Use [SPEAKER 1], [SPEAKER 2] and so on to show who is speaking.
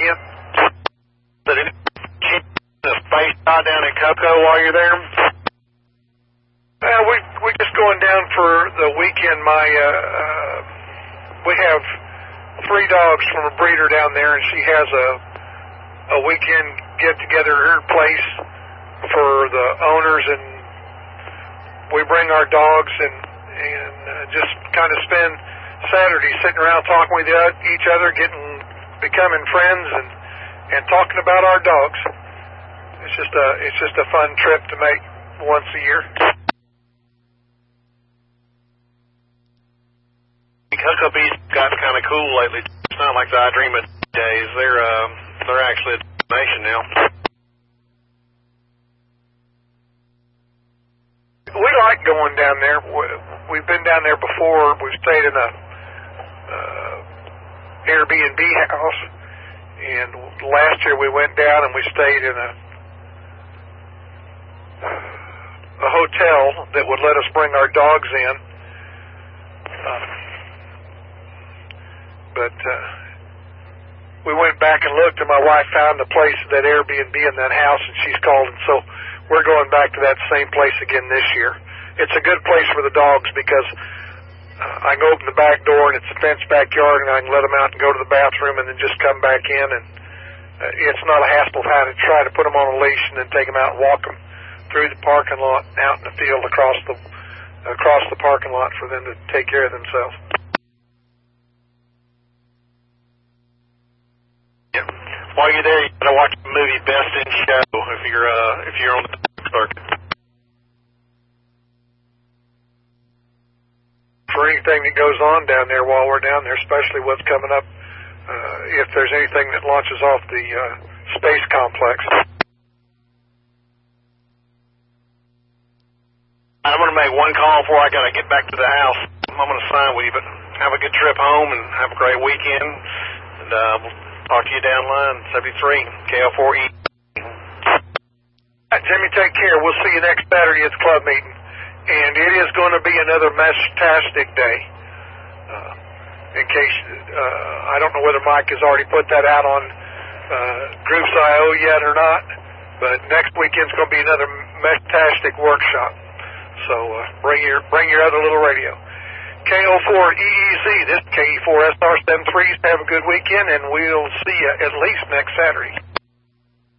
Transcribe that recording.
[SPEAKER 1] Yeah. Did it keep the space shot down at Cocoa while you're there?
[SPEAKER 2] We're just going down for the weekend. We have 3 dogs from a breeder down there, and she has a weekend get together at her place for the owners, and we bring our dogs and just kind of spend Saturday sitting around talking with each other, becoming friends, and talking about our dogs. It's just a fun trip to make once a year.
[SPEAKER 1] Huckabee's got kind of cool lately. It's not like the I Dream of days. They're actually a destination now.
[SPEAKER 2] We like going down there. We've been down there before. We've stayed in a Airbnb house, and last year we went down and we stayed in a hotel that would let us bring our dogs in. But we went back and looked, and my wife found the place, that Airbnb in that house, and she's called, and so we're going back to that same place again this year. It's a good place for the dogs because I can open the back door, and it's a fenced backyard, and I can let them out and go to the bathroom and then just come back in, and it's not a hassle of having to try to put them on a leash and then take them out and walk them through the parking lot, out in the field, across the parking lot for them to take care of themselves.
[SPEAKER 1] While you're there, you gotta watch the movie Best in Show if you're on the circuit.
[SPEAKER 2] For anything that goes on down there while we're down there, especially what's coming up, if there's anything that launches off the space complex.
[SPEAKER 1] I'm gonna make one call before I gotta get back to the house. I'm gonna sign with you, but have a good trip home and have a great weekend, and we'll talk to you down line, 73, KL4E.
[SPEAKER 2] Jimmy, take care. We'll see you next Saturday at the club meeting. And it is going to be another Meshtastic day. In case, I don't know whether Mike has already put that out on Groups.io yet or not, but next weekend's going to be another Meshtastic workshop. So bring your other little radio. KO4EEZ, this is KE4SR73. Have a good weekend, and we'll see you at least next Saturday.